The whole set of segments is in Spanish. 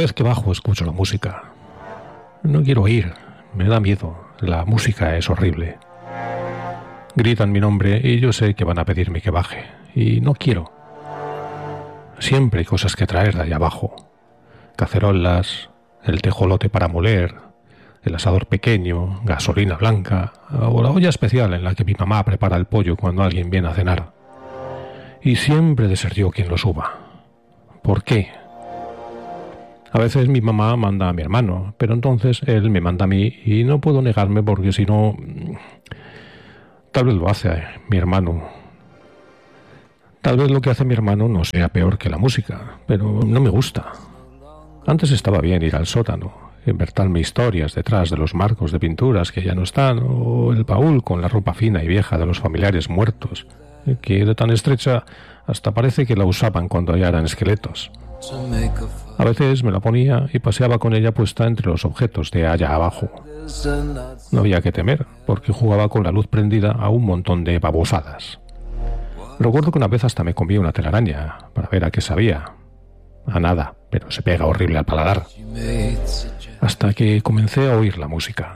vez que bajo escucho la música. No quiero oír, me da miedo, la música es horrible. Gritan mi nombre y yo sé que van a pedirme que baje, y no quiero. Siempre hay cosas que traer de allá abajo. Cacerolas, el tejolote para moler, el asador pequeño, gasolina blanca, o la olla especial en la que mi mamá prepara el pollo cuando alguien viene a cenar. Y siempre de ser yo quien lo suba. ¿Por qué? A veces mi mamá manda a mi hermano, pero entonces él me manda a mí y no puedo negarme porque si no... Tal vez lo hace mi hermano. Tal vez lo que hace mi hermano no sea peor que la música, pero no me gusta. Antes estaba bien ir al sótano, inventarme historias detrás de los marcos de pinturas que ya no están, o el baúl con la ropa fina y vieja de los familiares muertos, que de tan estrecha hasta parece que la usaban cuando ya eran esqueletos. A veces me la ponía y paseaba con ella puesta entre los objetos de allá abajo. No había que temer, porque jugaba con la luz prendida a un montón de babosadas. Recuerdo que una vez hasta me comí una telaraña para ver a qué sabía. A nada, pero se pega horrible al paladar. Hasta que comencé a oír la música.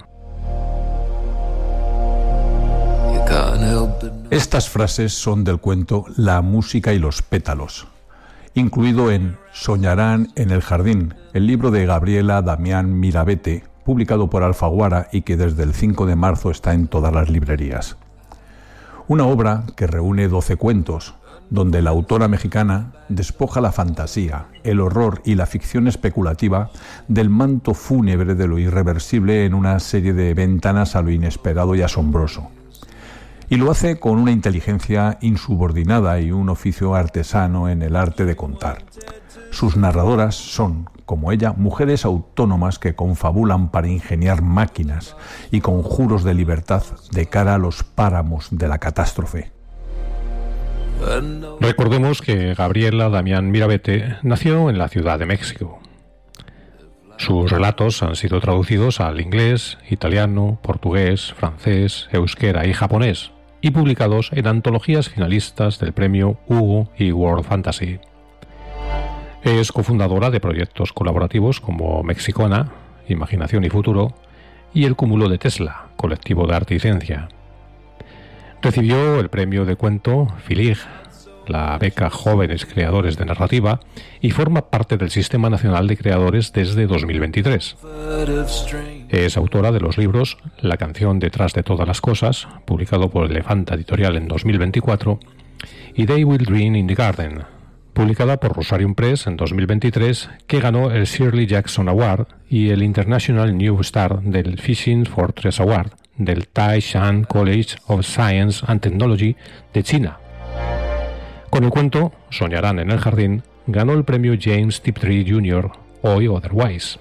Estas frases son del cuento La música y los pétalos, incluido en Soñarán en el jardín, el libro de Gabriela Damián Mirabete, publicado por Alfaguara y que desde el 5 de marzo está en todas las librerías. Una obra que reúne 12 cuentos, donde la autora mexicana despoja la fantasía, el horror y la ficción especulativa del manto fúnebre de lo irreversible en una serie de ventanas a lo inesperado y asombroso. Y lo hace con una inteligencia insubordinada y un oficio artesano en el arte de contar. Sus narradoras son, como ella, mujeres autónomas que confabulan para ingeniar máquinas y conjuros de libertad de cara a los páramos de la catástrofe. Recordemos que Gabriela Damián Mirabete nació en la Ciudad de México. Sus relatos han sido traducidos al inglés, italiano, portugués, francés, euskera y japonés, y publicados en antologías finalistas del premio Hugo y World Fantasy. Es cofundadora de proyectos colaborativos como Mexicona, Imaginación y Futuro, y el Cúmulo de Tesla, colectivo de arte y ciencia. Recibió el premio de cuento FILIG, la beca Jóvenes Creadores de Narrativa, y forma parte del Sistema Nacional de Creadores desde 2023. Es autora de los libros La canción detrás de todas las cosas, publicado por Elefanta Editorial en 2024, y They Will Dream in the Garden, publicada por Rosarium Press en 2023, que ganó el Shirley Jackson Award y el International New Star del Fishing Fortress Award del Taishan College of Science and Technology de China. Con el cuento Soñarán en el jardín, ganó el premio James Tiptree Jr. Hoy Otherwise.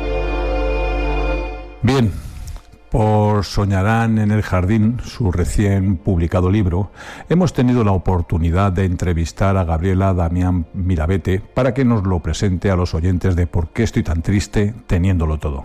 Bien, por Soñarán en el jardín, su recién publicado libro, hemos tenido la oportunidad de entrevistar a Gabriela Damián Mirabete para que nos lo presente a los oyentes de Por qué estoy tan triste teniéndolo todo.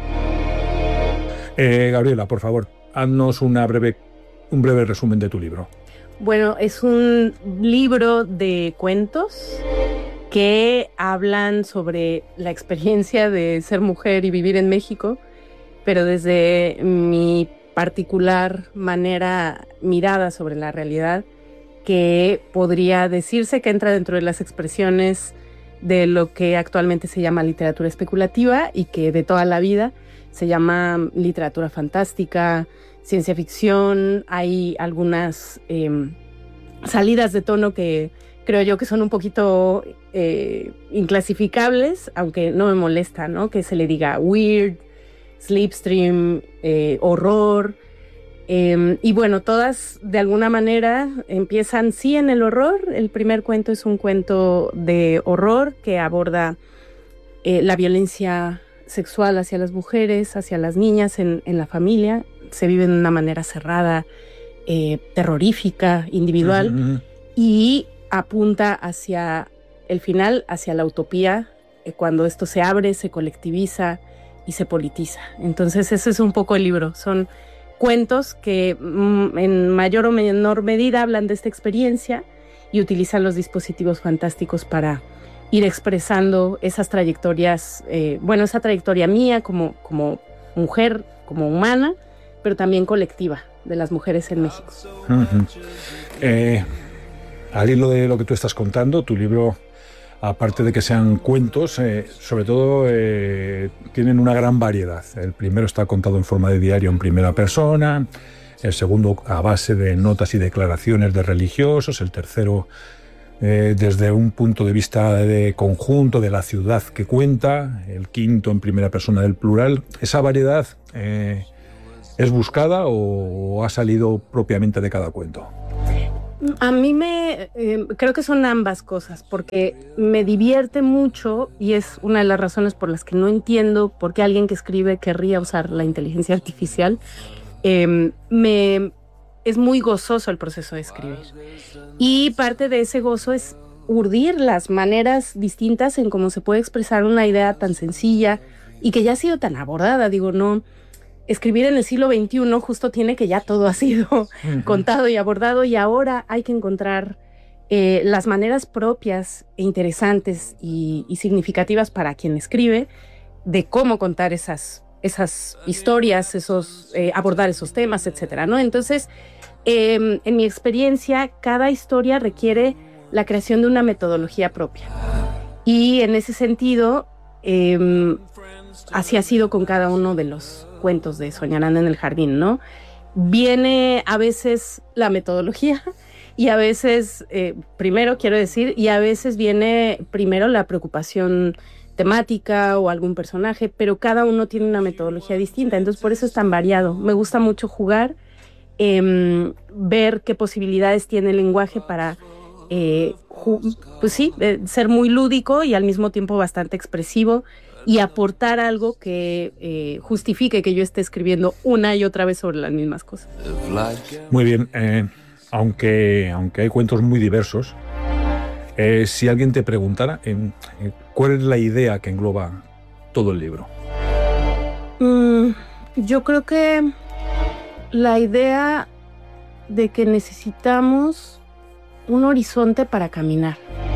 Gabriela, por favor, haznos un breve resumen de tu libro. Bueno, es un libro de cuentos que hablan sobre la experiencia de ser mujer y vivir en México, pero desde mi particular mirada sobre la realidad, que podría decirse que entra dentro de las expresiones de lo que actualmente se llama literatura especulativa y que de toda la vida se llama literatura fantástica, ciencia ficción. Hay algunas salidas de tono que creo yo que son un poquito inclasificables, aunque no me molesta, ¿no? Que se le diga weird, slipstream, horror. Y bueno, todas de alguna manera empiezan sí en el horror. El primer cuento es un cuento de horror que aborda la violencia sexual hacia las mujeres, hacia las niñas en la familia. Se vive de una manera cerrada, terrorífica, individual, y apunta hacia el final, hacia la utopía, cuando esto se abre, se colectiviza y se politiza. Entonces ese es un poco el libro. Son cuentos que en mayor o menor medida hablan de esta experiencia y utilizan los dispositivos fantásticos para ir expresando esas trayectorias, esa trayectoria mía como mujer, como humana, pero también colectiva de las mujeres en México. Al hilo de lo que tú estás contando, tu libro, aparte de que sean cuentos, sobre todo tienen una gran variedad. El primero está contado en forma de diario en primera persona, el segundo a base de notas y declaraciones de religiosos, el tercero desde un punto de vista de conjunto de la ciudad que cuenta, el quinto en primera persona del plural. ¿Esa variedad es buscada o ha salido propiamente de cada cuento? A mí creo que son ambas cosas, porque me divierte mucho y es una de las razones por las que no entiendo por qué alguien que escribe querría usar la inteligencia artificial. Es muy gozoso el proceso de escribir. Y parte de ese gozo es urdir las maneras distintas en cómo se puede expresar una idea tan sencilla y que ya ha sido tan abordada. Digo, no, escribir en el siglo XXI justo tiene que ya todo ha sido contado y abordado, y ahora hay que encontrar las maneras propias e interesantes y significativas para quien escribe de cómo contar esas historias, abordar esos temas, etcétera, ¿no? Entonces, en mi experiencia, cada historia requiere la creación de una metodología propia. Y en ese sentido, así ha sido con cada uno de los cuentos de Soñarán en el Jardín, ¿no? Viene a veces la metodología y a veces, primero quiero decir, y a veces viene primero la preocupación temática o algún personaje, pero cada uno tiene una metodología distinta, entonces por eso es tan variado. Me gusta mucho jugar, ver qué posibilidades tiene el lenguaje para, ser muy lúdico y al mismo tiempo bastante expresivo y aportar algo que justifique que yo esté escribiendo una y otra vez sobre las mismas cosas. Muy bien, aunque hay cuentos muy diversos, si alguien te preguntara ¿cuál es la idea que engloba todo el libro? Yo creo que la idea de que necesitamos un horizonte para caminar.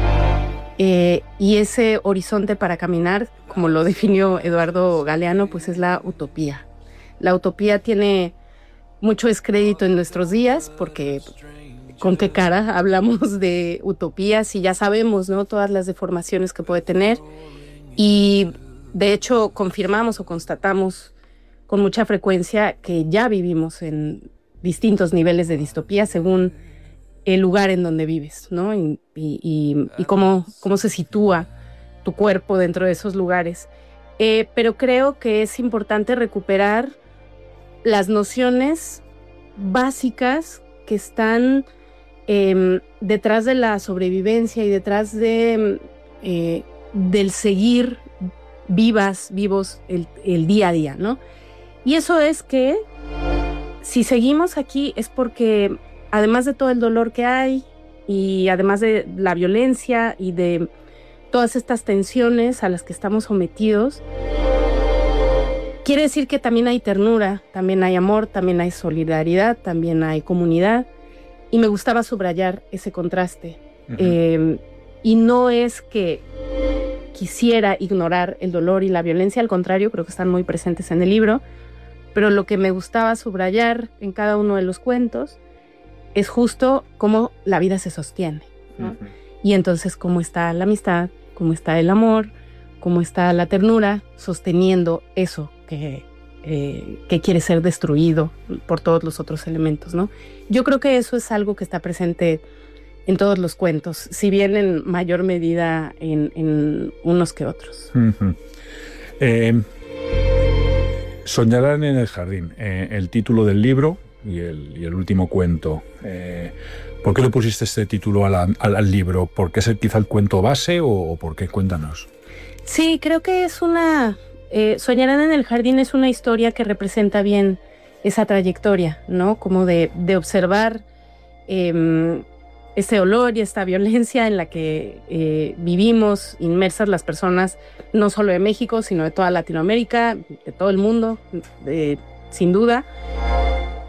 Y ese horizonte para caminar, como lo definió Eduardo Galeano, pues es la utopía. La utopía tiene mucho descrédito en nuestros días porque ¿con qué cara hablamos de utopías? Y ya sabemos, ¿no?, todas las deformaciones que puede tener. Y de hecho confirmamos o constatamos con mucha frecuencia que ya vivimos en distintos niveles de distopía según el lugar en donde vives, ¿no? Y cómo se sitúa tu cuerpo dentro de esos lugares. Pero creo que es importante recuperar las nociones básicas que están detrás de la sobrevivencia y detrás del seguir vivos el día a día, ¿no? Y eso es que si seguimos aquí es porque además de todo el dolor que hay y además de la violencia y de todas estas tensiones a las que estamos sometidos, quiere decir que también hay ternura, también hay amor, también hay solidaridad, también hay comunidad. Y me gustaba subrayar ese contraste. Y no es que quisiera ignorar el dolor y la violencia, al contrario, creo que están muy presentes en el libro, pero lo que me gustaba subrayar en cada uno de los cuentos es justo cómo la vida se sostiene, ¿no? Y entonces cómo está la amistad, cómo está el amor, cómo está la ternura, sosteniendo eso que quiere ser destruido por todos los otros elementos, ¿no? Yo creo que eso es algo que está presente en todos los cuentos, si bien en mayor medida en unos que otros. Soñarán en el Jardín, el título del libro y el último cuento. ¿Por qué le pusiste este título al libro? ¿Por qué es quizá el cuento base o por qué? Cuéntanos. Sí, creo que es Soñarán en el Jardín es una historia que representa bien esa trayectoria, ¿no? Como de observar ese olor y esta violencia en la que vivimos inmersas las personas, no solo de México, sino de toda Latinoamérica, de todo el mundo, sin duda.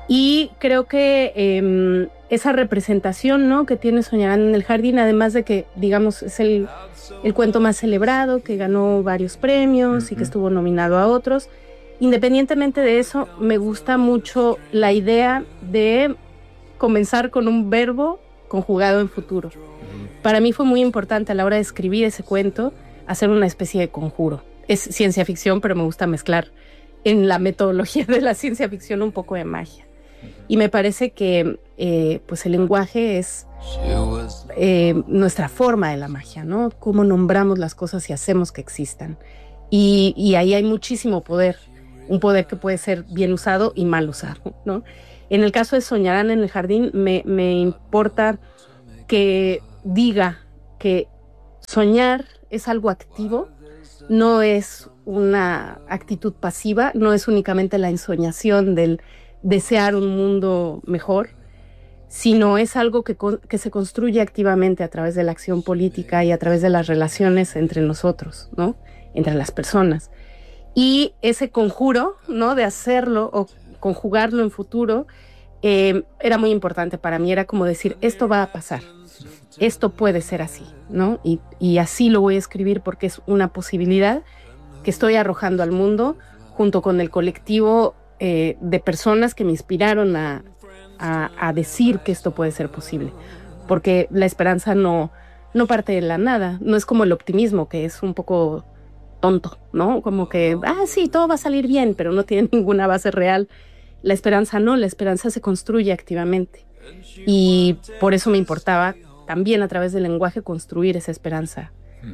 Y creo que esa representación, ¿no?, que tiene Soñarán en el jardín, además de que, digamos, es el cuento más celebrado, que ganó varios premios y que estuvo nominado a otros. Independientemente de eso, me gusta mucho la idea de comenzar con un verbo conjugado en futuro. Para mí fue muy importante a la hora de escribir ese cuento hacer una especie de conjuro. Es ciencia ficción, pero me gusta mezclar en la metodología de la ciencia ficción un poco de magia. Y me parece que pues el lenguaje es nuestra forma de la magia, ¿no? Cómo nombramos las cosas y hacemos que existan. Y ahí hay muchísimo poder, un poder que puede ser bien usado y mal usado, ¿no? En el caso de Soñarán en el jardín, me importa que diga que soñar es algo activo, no es una actitud pasiva, no es únicamente la ensoñación del desear un mundo mejor, sino es algo que se construye activamente a través de la acción política y a través de las relaciones entre nosotros, ¿no?, entre las personas. Y ese conjuro, ¿no?, de hacerlo o conjugarlo en futuro, era muy importante para mí. Era como decir, esto va a pasar, esto puede ser así, ¿no? Y así lo voy a escribir porque es una posibilidad que estoy arrojando al mundo junto con el colectivo de personas que me inspiraron a decir que esto puede ser posible. Porque la esperanza no parte de la nada, no es como el optimismo, que es un poco tonto, ¿no? Como que, sí, todo va a salir bien, pero no tiene ninguna base real. La esperanza no, la esperanza se construye activamente. Y por eso me importaba también a través del lenguaje construir esa esperanza.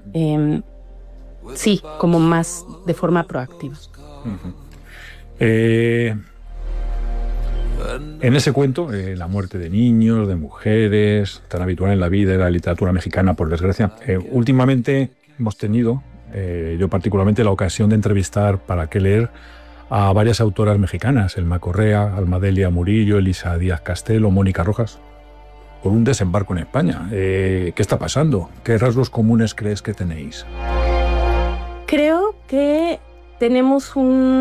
Sí, como más de forma proactiva. En ese cuento, la muerte de niños, de mujeres, tan habitual en la vida de la literatura mexicana, por desgracia, últimamente hemos tenido, yo particularmente, la ocasión de entrevistar para qué leer a varias autoras mexicanas, Elma Correa, Almadelia Murillo, Elisa Díaz Castelo, Mónica Rojas, por un desembarco en España. ¿Qué está pasando? ¿Qué rasgos comunes crees que tenéis? Creo que tenemos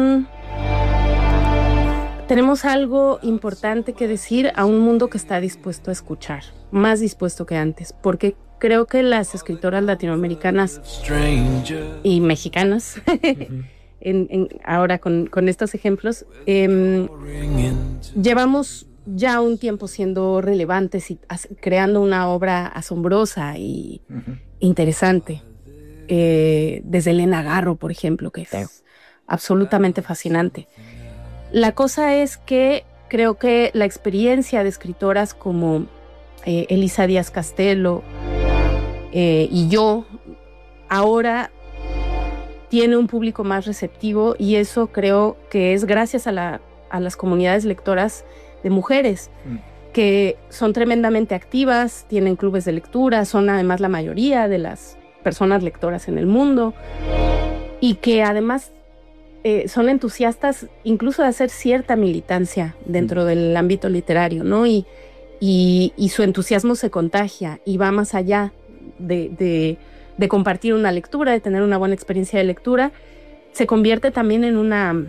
algo importante que decir a un mundo que está dispuesto a escuchar, más dispuesto que antes, porque creo que las escritoras latinoamericanas y mexicanas, ahora con estos ejemplos, llevamos ya un tiempo siendo relevantes y creando una obra asombrosa y interesante. Desde Elena Garro, por ejemplo, que es absolutamente fascinante. La cosa es que creo que la experiencia de escritoras como Elisa Díaz Castelo y yo ahora tiene un público más receptivo, y eso creo que es gracias a las comunidades lectoras de mujeres, que son tremendamente activas, tienen clubes de lectura, son además la mayoría de las personas lectoras en el mundo, y que además son entusiastas incluso de hacer cierta militancia dentro del ámbito literario, ¿no? Y su entusiasmo se contagia y va más allá de compartir una lectura, de tener una buena experiencia de lectura. Se convierte también en una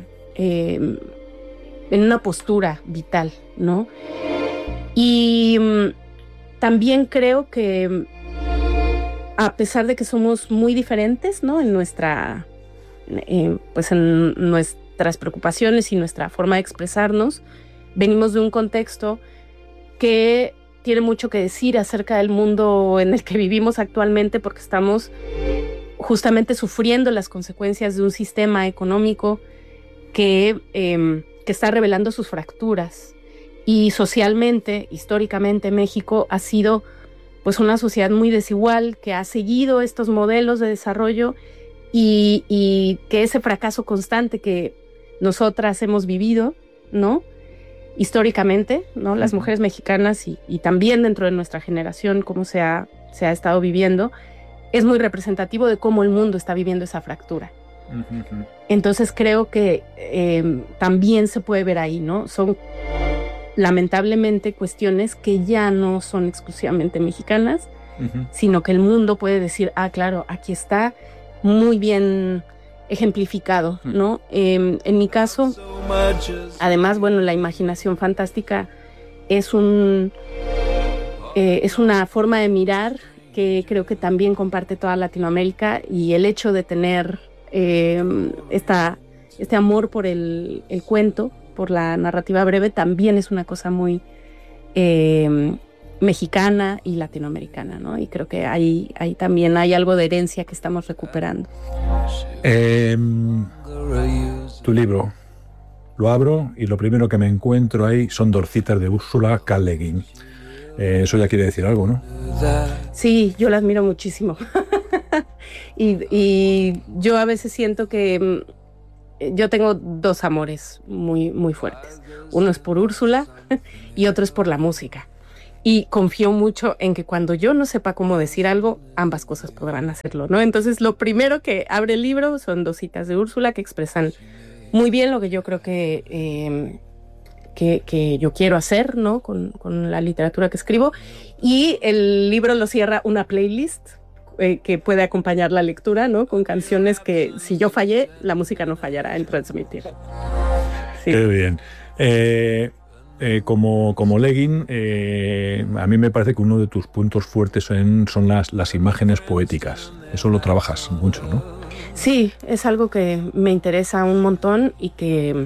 postura vital, ¿no? Y también creo que a pesar de que somos muy diferentes, ¿no?, en nuestras preocupaciones y nuestra forma de expresarnos, venimos de un contexto que tiene mucho que decir acerca del mundo en el que vivimos actualmente, porque estamos justamente sufriendo las consecuencias de un sistema económico que está revelando sus fracturas. Y socialmente, históricamente, México ha sido pues una sociedad muy desigual, que ha seguido estos modelos de desarrollo y que ese fracaso constante que nosotras hemos vivido, ¿no?, históricamente, ¿no?, las mujeres mexicanas y también dentro de nuestra generación, cómo se ha estado viviendo, es muy representativo de cómo el mundo está viviendo esa fractura. Entonces creo que también se puede ver ahí, ¿no? Son lamentablemente cuestiones que ya no son exclusivamente mexicanas, sino que el mundo puede decir, claro, aquí está muy bien ejemplificado, ¿no? En mi caso, Además, bueno, la imaginación fantástica es una forma de mirar que creo que también comparte toda Latinoamérica, y el hecho de tener este amor por el cuento, por la narrativa breve, también es una cosa muy mexicana y latinoamericana, ¿no? Y creo que ahí también hay algo de herencia que estamos recuperando. Tu libro, lo abro y lo primero que me encuentro ahí son 2 citas de Úrsula K. Le Guin. Eso ya quiere decir algo, ¿no? Sí, yo la admiro muchísimo. y yo a veces siento que yo tengo 2 amores muy, muy fuertes. Uno es por Úrsula y otro es por la música. Y confío mucho en que cuando yo no sepa cómo decir algo, ambas cosas podrán hacerlo, ¿no? Entonces, lo primero que abre el libro son 2 citas de Úrsula que expresan muy bien lo que yo creo que yo quiero hacer, ¿no? Con la literatura que escribo. Y el libro lo cierra una playlist que puede acompañar la lectura, ¿no? Con canciones que, si yo fallé, la música no fallará en transmitir. Sí. Qué bien. Como Le Guin, a mí me parece que uno de tus puntos fuertes son las imágenes poéticas. Eso lo trabajas mucho, ¿no? Sí, es algo que me interesa un montón y que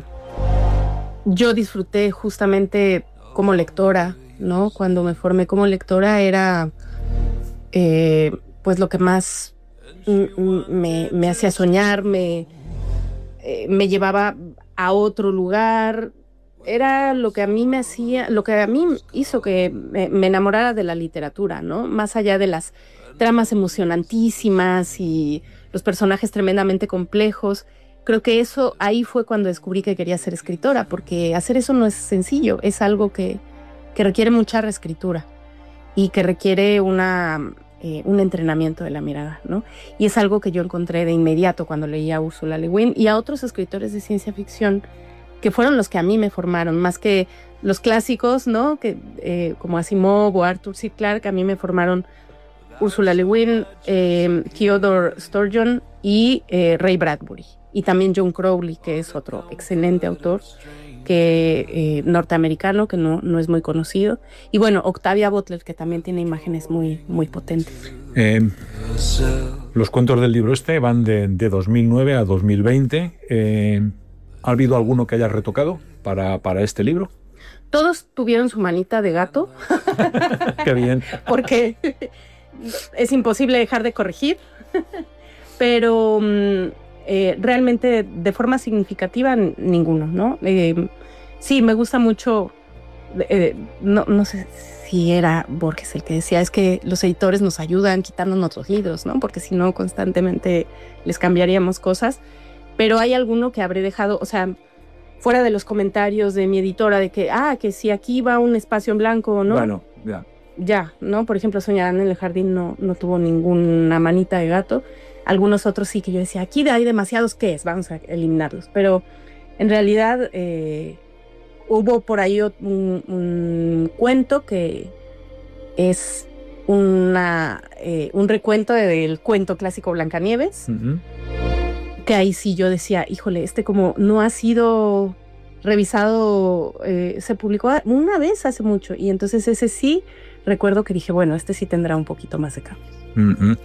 yo disfruté justamente como lectora, ¿no? Cuando me formé como lectora era pues lo que más me hacía soñar, me llevaba a otro lugar. Era lo que a mí hizo que me enamorara de la literatura, ¿no? Más allá de las tramas emocionantísimas y los personajes tremendamente complejos, creo que ahí fue cuando descubrí que quería ser escritora, porque hacer eso no es sencillo, es algo que requiere mucha reescritura y que requiere un entrenamiento de la mirada, ¿no? Y es algo que yo encontré de inmediato cuando leí a Úrsula Le Guin y a otros escritores de ciencia ficción que fueron los que a mí me formaron, más que los clásicos, ¿no? Que como Asimov o Arthur C. Clarke, a mí me formaron Úrsula Le Guin, Theodore Sturgeon y Ray Bradbury. Y también John Crowley, que es otro excelente autor norteamericano, que no es muy conocido. Y bueno, Octavia Butler, que también tiene imágenes muy, muy potentes. Los cuentos del libro van de 2009 a 2020. ¿Ha habido alguno que hayas retocado para este libro? Todos tuvieron su manita de gato. Qué bien. Porque es imposible dejar de corregir. Pero realmente de forma significativa ninguno, ¿no? Sí, me gusta mucho, no sé si era Borges el que decía, es que los editores nos ayudan quitando nuestros libros, ¿no? Porque si no, constantemente les cambiaríamos cosas. Pero hay alguno que habré dejado, o sea, fuera de los comentarios de mi editora de que si aquí va un espacio en blanco, ¿no? Bueno, ya. Ya, ¿no? Por ejemplo, Soñarán en el jardín no tuvo ninguna manita de gato. Algunos otros sí que yo decía, aquí hay demasiados, ¿qué es? Vamos a eliminarlos. Pero en realidad hubo por ahí un cuento que es un recuento del cuento clásico Blancanieves. Uh-huh. Que ahí sí yo decía, híjole, como no ha sido revisado, se publicó una vez hace mucho. Y entonces ese sí, recuerdo que dije, bueno, sí tendrá un poquito más de cambios. Uh-huh.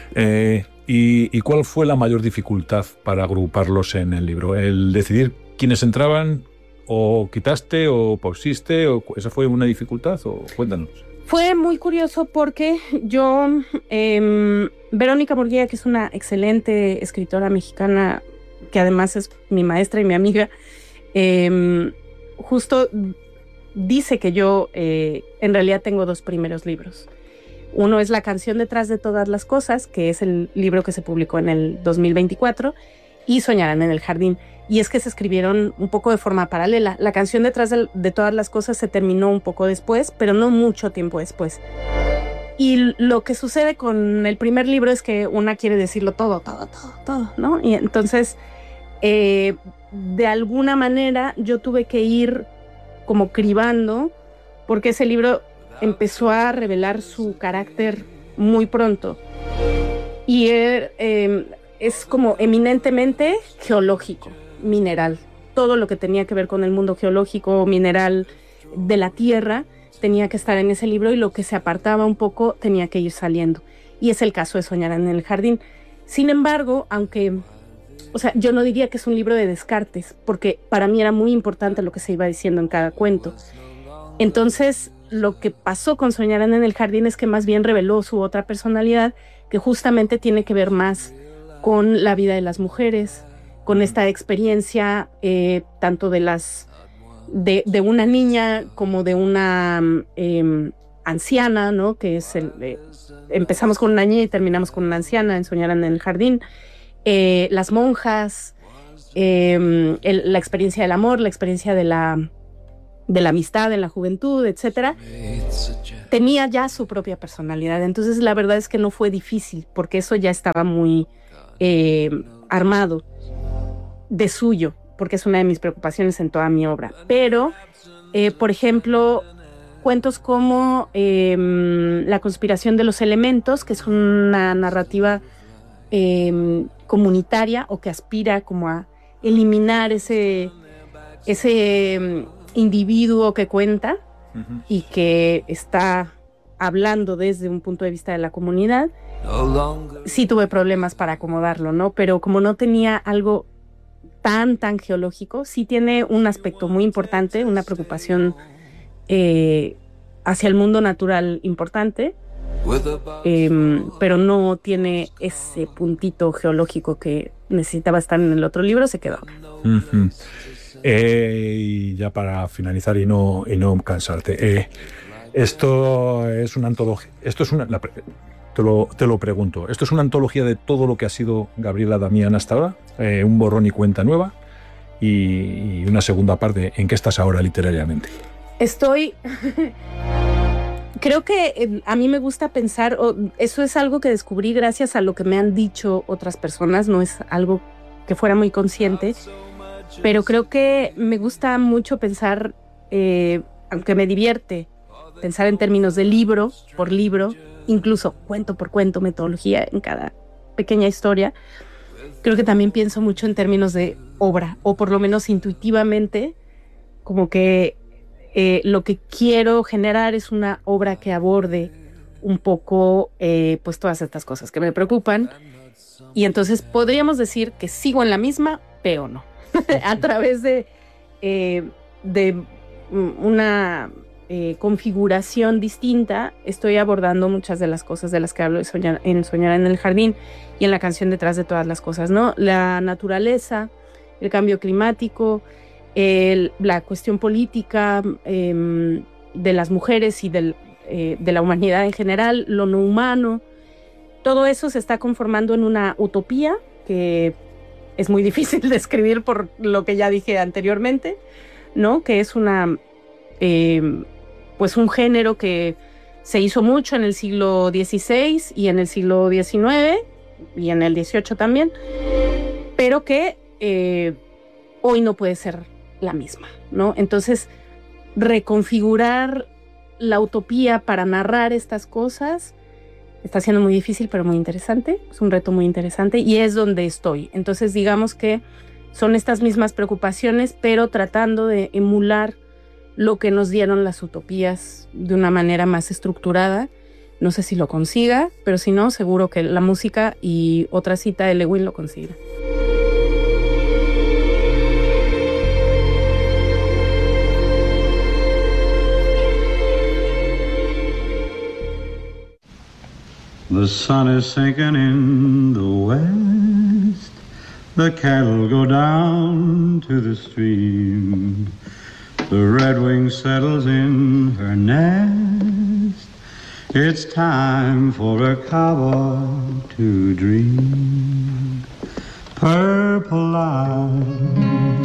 ¿Y cuál fue la mayor dificultad para agruparlos en el libro? ¿El decidir quiénes entraban, o quitaste, o pusiste? ¿Esa fue una dificultad? O cuéntanos. Fue muy curioso porque yo, Verónica Murguía, que es una excelente escritora mexicana, que además es mi maestra y mi amiga, justo dice que yo en realidad tengo 2 primeros libros. Uno es La canción detrás de todas las cosas, que es el libro que se publicó en el 2024, y Soñarán en el jardín. Y es que se escribieron un poco de forma paralela. La canción detrás de todas las cosas se terminó un poco después, pero no mucho tiempo después. Y lo que sucede con el primer libro es que una quiere decirlo todo, ¿no? Y entonces, de alguna manera, yo tuve que ir como cribando, porque ese libro empezó a revelar su carácter muy pronto. Y es como eminentemente geológico, mineral, todo lo que tenía que ver con el mundo geológico, mineral de la Tierra, tenía que estar en ese libro, y lo que se apartaba un poco tenía que ir saliendo. Y es el caso de Soñarán en el jardín. Sin embargo, aunque, o sea, yo no diría que es un libro de descartes, porque para mí era muy importante lo que se iba diciendo en cada cuento. Entonces, lo que pasó con Soñarán en el jardín es que más bien reveló su otra personalidad, que justamente tiene que ver más con la vida de las mujeres, con esta experiencia tanto de una niña como de una anciana, ¿no? Que es empezamos con una niña y terminamos con una anciana en Soñarán en el jardín. Las monjas, la experiencia del amor, la experiencia de la amistad en la juventud, etcétera. Tenía ya su propia personalidad. Entonces, la verdad es que no fue difícil, porque eso ya estaba muy armado de suyo, porque es una de mis preocupaciones en toda mi obra. Pero, por ejemplo, cuentos como La conspiración de los elementos, que es una narrativa comunitaria, o que aspira como a eliminar ese individuo que cuenta y que está hablando desde un punto de vista de la comunidad. Sí tuve problemas para acomodarlo, ¿no? Pero como no tenía algo tan geológico, sí tiene un aspecto muy importante, una preocupación hacia el mundo natural importante, pero no tiene ese puntito geológico que necesitaba estar en el otro libro. Se quedó. Y ya para finalizar y no cansarte, esto es una antología. Te lo pregunto. ¿Esto es una antología de todo lo que ha sido Gabriela Damián hasta ahora? ¿Un borrón y cuenta nueva? Y una segunda parte, ¿en qué estás ahora literariamente? Creo que a mí me gusta pensar, eso es algo que descubrí gracias a lo que me han dicho otras personas, no es algo que fuera muy consciente, pero creo que me gusta mucho pensar, aunque me divierte, pensar en términos de libro por libro, incluso cuento por cuento, metodología en cada pequeña historia. Creo que también pienso mucho en términos de obra, o por lo menos intuitivamente, como que lo que quiero generar es una obra que aborde un poco pues todas estas cosas que me preocupan, y entonces podríamos decir que sigo en la misma, pero no. A través de una configuración distinta, estoy abordando muchas de las cosas de las que hablo en Soñar en el jardín y en la canción Detrás de todas las cosas, ¿no? La naturaleza, el cambio climático, la cuestión política de las mujeres y de la humanidad en general, lo no humano. Todo eso se está conformando en una utopía que es muy difícil de escribir por lo que ya dije anteriormente, ¿no? Que es pues un género que se hizo mucho en el siglo XVI y en el siglo XIX y en el XVIII también, pero que hoy no puede ser la misma, ¿no? Entonces, reconfigurar la utopía para narrar estas cosas está siendo muy difícil, pero muy interesante. Es un reto muy interesante y es donde estoy. Entonces, digamos que son estas mismas preocupaciones, pero tratando de emular lo que nos dieron las utopías de una manera más estructurada. No sé si lo consiga, pero si no, seguro que la música y otra cita de Lewin lo consiga. The sun is sinking in the west. The cattle go down to the stream. The redwing settles in her nest. It's time for a cowboy to dream. Purple light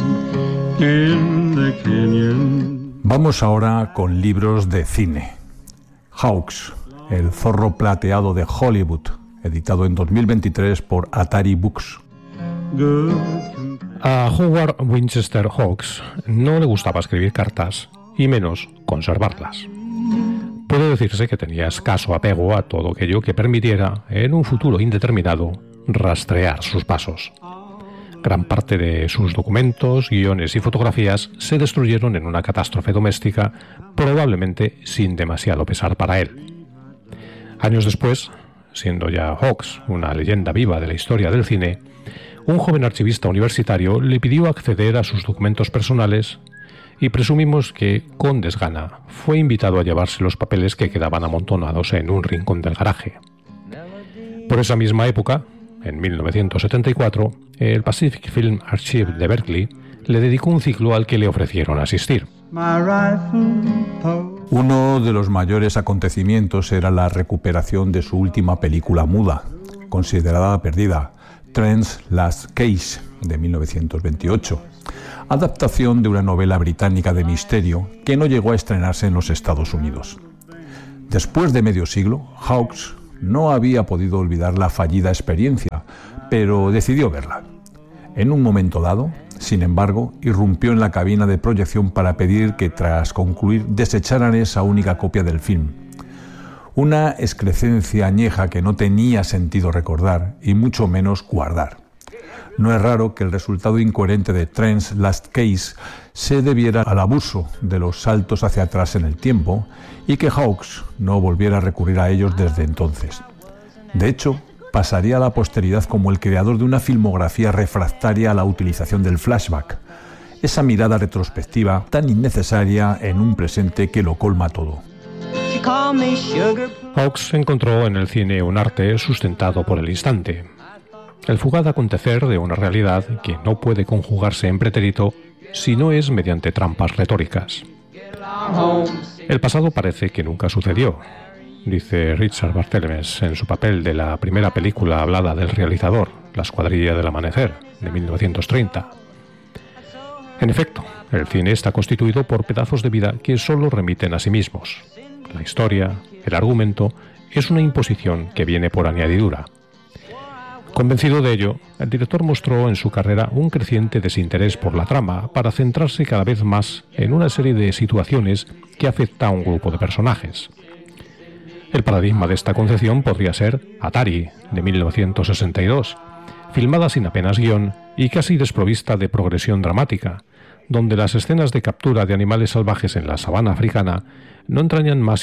in the canyon. Vamos ahora con libros de cine. Hawks, el zorro plateado de Hollywood, editado en 2023 por Atari Books. A Howard Winchester Hawks no le gustaba escribir cartas, y menos conservarlas. Puede decirse que tenía escaso apego a todo aquello que permitiera, en un futuro indeterminado, rastrear sus pasos. Gran parte de sus documentos, guiones y fotografías se destruyeron en una catástrofe doméstica, probablemente sin demasiado pesar para él. Años después, siendo ya Hawks una leyenda viva de la historia del cine, un joven archivista universitario le pidió acceder a sus documentos personales y presumimos que, con desgana, fue invitado a llevarse los papeles que quedaban amontonados en un rincón del garaje. Por esa misma época, en 1974, el Pacific Film Archive de Berkeley le dedicó un ciclo al que le ofrecieron asistir. Uno de los mayores acontecimientos era la recuperación de su última película muda, considerada perdida, Trent's Last Case, de 1928, adaptación de una novela británica de misterio que no llegó a estrenarse en los Estados Unidos. Después de medio siglo, Hawks no había podido olvidar la fallida experiencia, pero decidió verla. En un momento dado, sin embargo, irrumpió en la cabina de proyección para pedir que, tras concluir, desecharan esa única copia del film. Una excrescencia añeja que no tenía sentido recordar y mucho menos guardar. No es raro que el resultado incoherente de Trent's Last Case se debiera al abuso de los saltos hacia atrás en el tiempo y que Hawks no volviera a recurrir a ellos desde entonces. De hecho, pasaría a la posteridad como el creador de una filmografía refractaria a la utilización del flashback, esa mirada retrospectiva tan innecesaria en un presente que lo colma todo. Hawks encontró en el cine un arte sustentado por el instante, el fugaz acontecer de una realidad que no puede conjugarse en pretérito si no es mediante trampas retóricas. El pasado parece que nunca sucedió, dice Richard Barthelmess en su papel de la primera película hablada del realizador, La escuadrilla del amanecer, de 1930. En efecto, el cine está constituido por pedazos de vida que solo remiten a sí mismos. La historia, el argumento, es una imposición que viene por añadidura. Convencido de ello, el director mostró en su carrera un creciente desinterés por la trama para centrarse cada vez más en una serie de situaciones que afecta a un grupo de personajes. El paradigma de esta concepción podría ser Atari, de 1962, filmada sin apenas guión y casi desprovista de progresión dramática, donde las escenas de captura de animales salvajes en la sabana africana no entrañan más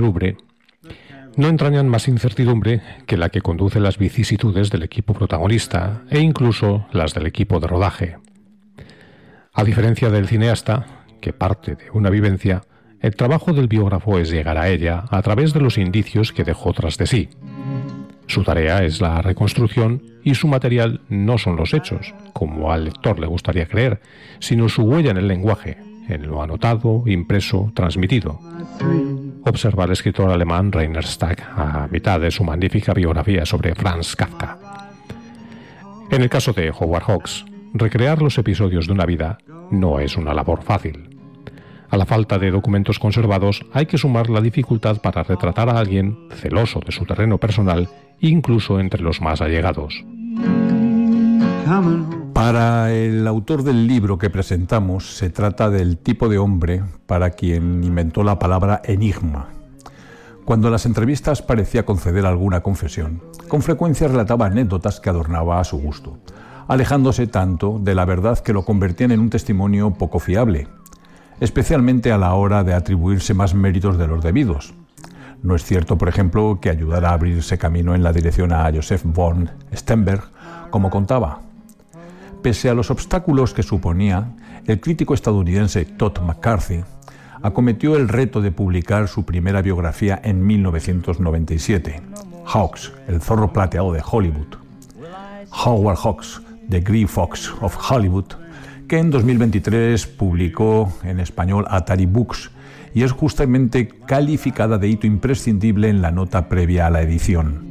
incertidumbre que la que conduce las vicisitudes del equipo protagonista e incluso las del equipo de rodaje. A diferencia del cineasta, que parte de una vivencia, el trabajo del biógrafo es llegar a ella a través de los indicios que dejó tras de sí. Su tarea es la reconstrucción y su material no son los hechos, como al lector le gustaría creer, sino su huella en el lenguaje, en lo anotado, impreso, transmitido. Observa el escritor alemán Rainer Stack a mitad de su magnífica biografía sobre Franz Kafka. En el caso de Howard Hawks, recrear los episodios de una vida no es una labor fácil. A la falta de documentos conservados hay que sumar la dificultad para retratar a alguien celoso de su terreno personal, incluso entre los más allegados. Para el autor del libro que presentamos, se trata del tipo de hombre para quien inventó la palabra enigma. Cuando en las entrevistas parecía conceder alguna confesión, con frecuencia relataba anécdotas que adornaba a su gusto, alejándose tanto de la verdad que lo convertían en un testimonio poco fiable, especialmente a la hora de atribuirse más méritos de los debidos. No es cierto, por ejemplo, que ayudara a abrirse camino en la dirección a Joseph von Sternberg, como contaba. Pese a los obstáculos que suponía, el crítico estadounidense Todd McCarthy acometió el reto de publicar su primera biografía en 1997, Hawks, el zorro plateado de Hollywood. Howard Hawks, The Grey Fox of Hollywood, que en 2023 publicó en español Atari Books y es justamente calificada de hito imprescindible en la nota previa a la edición.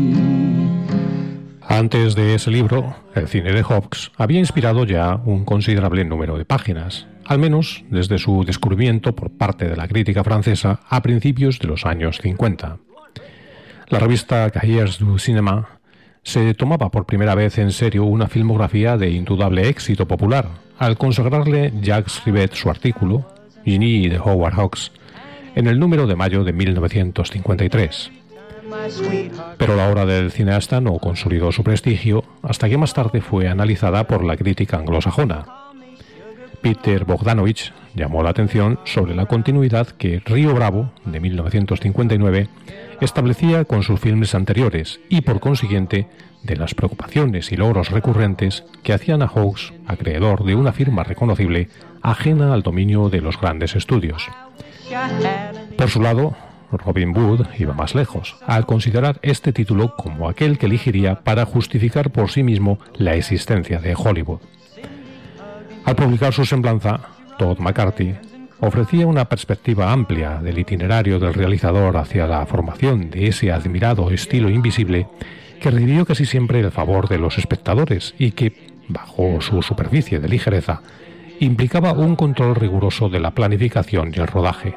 Antes de ese libro, el cine de Hawks había inspirado ya un considerable número de páginas, al menos desde su descubrimiento por parte de la crítica francesa a principios de los años 50. La revista Cahiers du Cinéma se tomaba por primera vez en serio una filmografía de indudable éxito popular, al consagrarle Jacques Rivette su artículo, Genie de Howard Hawks, en el número de mayo de 1953. Pero la obra del cineasta no consolidó su prestigio hasta que más tarde fue analizada por la crítica anglosajona. Peter Bogdanovich llamó la atención sobre la continuidad que Río Bravo, de 1959, establecía con sus filmes anteriores y, por consiguiente, de las preocupaciones y logros recurrentes que hacían a Hawks acreedor de una firma reconocible ajena al dominio de los grandes estudios. Por su lado, Robin Wood iba más lejos, al considerar este título como aquel que elegiría para justificar por sí mismo la existencia de Hollywood. Al publicar su semblanza, Todd McCarthy ofrecía una perspectiva amplia del itinerario del realizador hacia la formación de ese admirado estilo invisible que recibió casi siempre el favor de los espectadores y que, bajo su superficie de ligereza, implicaba un control riguroso de la planificación y el rodaje.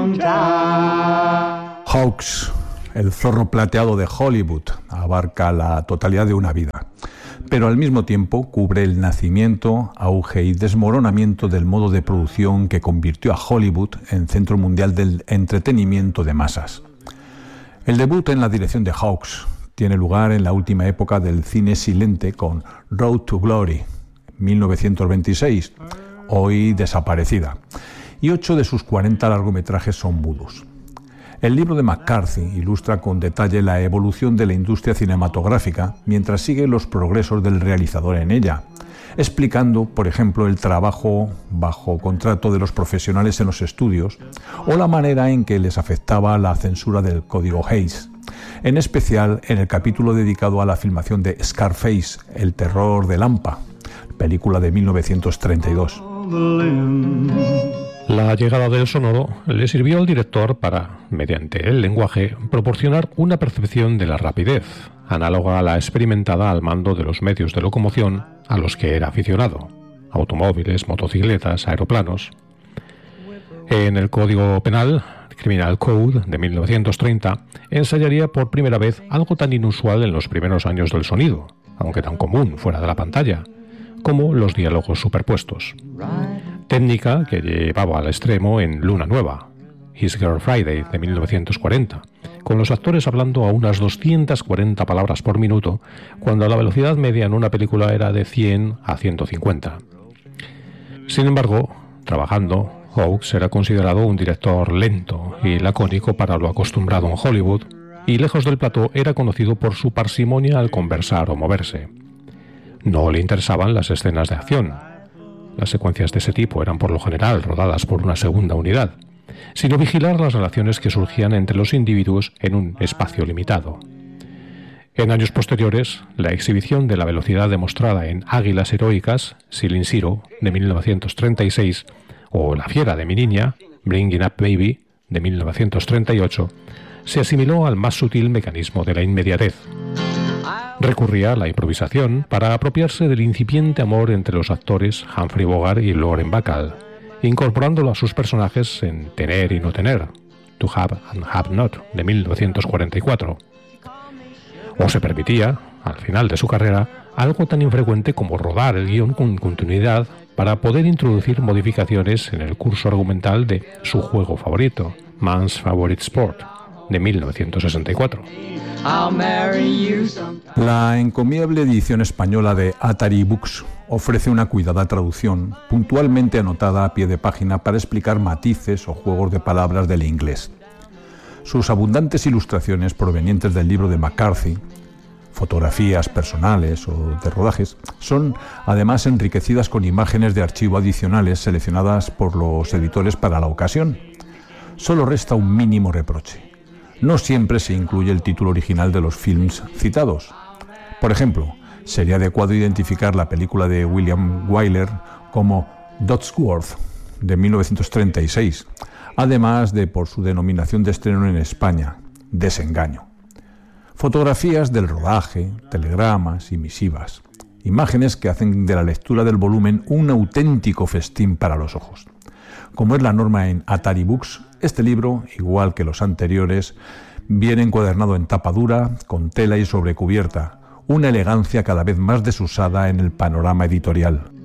Hawks, el zorro plateado de Hollywood, abarca la totalidad de una vida, pero al mismo tiempo cubre el nacimiento, auge y desmoronamiento del modo de producción que convirtió a Hollywood en centro mundial del entretenimiento de masas. El debut en la dirección de Hawks tiene lugar en la última época del cine silente con Road to Glory, 1926, hoy desaparecida, y 8 de sus 40 largometrajes son mudos. El libro de McCarthy ilustra con detalle la evolución de la industria cinematográfica mientras sigue los progresos del realizador en ella, explicando, por ejemplo, el trabajo bajo contrato de los profesionales en los estudios o la manera en que les afectaba la censura del Código Hays, en especial en el capítulo dedicado a la filmación de Scarface, El terror de Lampa, película de 1932. La llegada del sonoro le sirvió al director para, mediante el lenguaje, proporcionar una percepción de la rapidez, análoga a la experimentada al mando de los medios de locomoción a los que era aficionado: automóviles, motocicletas, aeroplanos. En el Código Penal, Criminal Code, de 1930, ensayaría por primera vez algo tan inusual en los primeros años del sonido, aunque tan común fuera de la pantalla, como los diálogos superpuestos. Técnica que llevaba al extremo en Luna Nueva, His Girl Friday, de 1940, con los actores hablando a unas 240 palabras por minuto, cuando la velocidad media en una película era de 100 a 150. Sin embargo, trabajando, Hawks era considerado un director lento y lacónico para lo acostumbrado en Hollywood, y lejos del plató era conocido por su parsimonia al conversar o moverse. No le interesaban las escenas de acción. Las secuencias de ese tipo eran por lo general rodadas por una segunda unidad, sino vigilar las relaciones que surgían entre los individuos en un espacio limitado. En años posteriores, la exhibición de la velocidad demostrada en Águilas Heroicas, Silin Zero, de 1936, o La fiera de mi niña, Bringing Up Baby, de 1938, se asimiló al más sutil mecanismo de la inmediatez. Recurría a la improvisación para apropiarse del incipiente amor entre los actores Humphrey Bogart y Lauren Bacall, incorporándolo a sus personajes en Tener y no tener, To Have and Have Not, de 1944. O se permitía, al final de su carrera, algo tan infrecuente como rodar el guión con continuidad para poder introducir modificaciones en el curso argumental de su juego favorito, Man's Favorite Sport, de 1964. La encomiable edición española de Atari Books ofrece una cuidada traducción, puntualmente anotada a pie de página para explicar matices o juegos de palabras del inglés. Sus abundantes ilustraciones provenientes del libro de McCarthy, fotografías personales o de rodajes, son además enriquecidas con imágenes de archivo adicionales seleccionadas por los editores para la ocasión. Solo resta un mínimo reproche: no siempre se incluye el título original de los films citados. Por ejemplo, sería adecuado identificar la película de William Wyler como Dodsworth, de 1936, además de por su denominación de estreno en España, Desengaño. Fotografías del rodaje, telegramas y misivas, imágenes que hacen de la lectura del volumen un auténtico festín para los ojos. Como es la norma en Atari Books, este libro, igual que los anteriores, viene encuadernado en tapa dura, con tela y sobrecubierta, una elegancia cada vez más desusada en el panorama editorial.